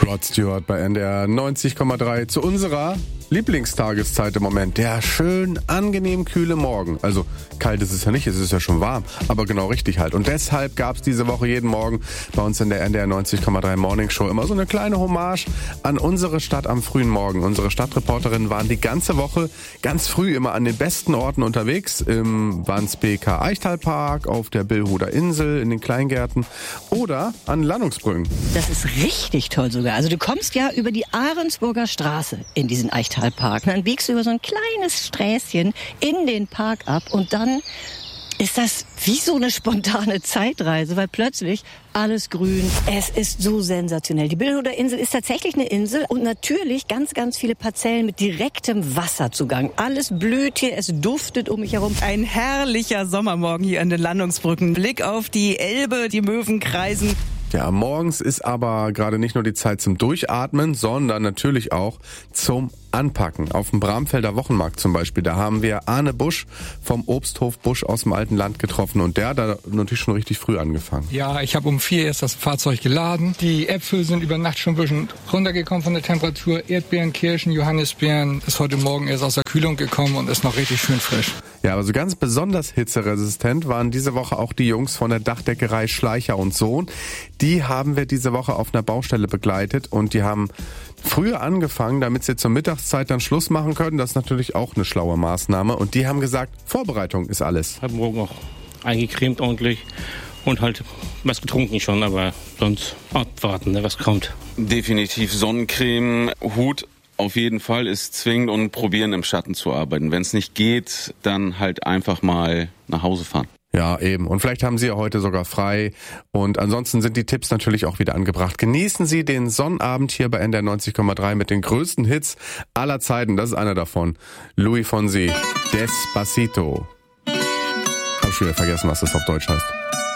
Rod Stewart bei NDR 90,3 zu unserer Lieblingstageszeit im Moment. Der schön angenehm kühle Morgen. Also kalt ist es ja nicht, es ist ja schon warm, aber genau richtig halt. Und deshalb gab es diese Woche jeden Morgen bei uns in der NDR 90,3 Morning Show immer so eine kleine Hommage an unsere Stadt am frühen Morgen. Unsere Stadtreporterinnen waren die ganze Woche ganz früh immer an den besten Orten unterwegs. Im Wandsbeker Eichtalpark, auf der Billhuder Insel, in den Kleingärten oder an Landungsbrücken. Das ist richtig toll sogar. Also du kommst ja über die Ahrensburger Straße in diesen Eichtalpark. Dann biegst du über so ein kleines Sträßchen in den Park ab und dann ist das wie so eine spontane Zeitreise, weil plötzlich alles grün. Es ist so sensationell. Die Billhuder Insel ist tatsächlich eine Insel und natürlich ganz, ganz viele Parzellen mit direktem Wasserzugang. Alles blüht hier, es duftet um mich herum. Ein herrlicher Sommermorgen hier an den Landungsbrücken. Blick auf die Elbe, die Möwen kreisen. Ja, morgens ist aber gerade nicht nur die Zeit zum Durchatmen, sondern natürlich auch zum Anpacken. Auf dem Bramfelder Wochenmarkt zum Beispiel, da haben wir Arne Busch vom Obsthof Busch aus dem alten Land getroffen und der hat da natürlich schon richtig früh angefangen. Ja, ich habe um 4 erst das Fahrzeug geladen. Die Äpfel sind über Nacht schon ein bisschen runtergekommen von der Temperatur. Erdbeeren, Kirschen, Johannisbeeren ist heute Morgen erst aus der Kühlung gekommen und ist noch richtig schön frisch. Ja, aber so ganz besonders hitzeresistent waren diese Woche auch die Jungs von der Dachdeckerei Schleicher und Sohn. Die haben wir diese Woche auf einer Baustelle begleitet und die haben früher angefangen, damit sie zur Mittagszeit dann Schluss machen können. Das ist natürlich auch eine schlaue Maßnahme. Und die haben gesagt, Vorbereitung ist alles. Hab morgen auch eingecremt ordentlich und halt was getrunken schon, aber sonst abwarten, was kommt. Definitiv Sonnencreme, Hut auf jeden Fall ist zwingend und probieren im Schatten zu arbeiten. Wenn es nicht geht, dann halt einfach mal nach Hause fahren. Ja, eben. Und vielleicht haben Sie ja heute sogar frei. Und ansonsten sind die Tipps natürlich auch wieder angebracht. Genießen Sie den Sonnabend hier bei NDR 90,3 mit den größten Hits aller Zeiten. Das ist einer davon. Luis Fonsi, Despacito. Hab schon wieder vergessen, was das auf Deutsch heißt.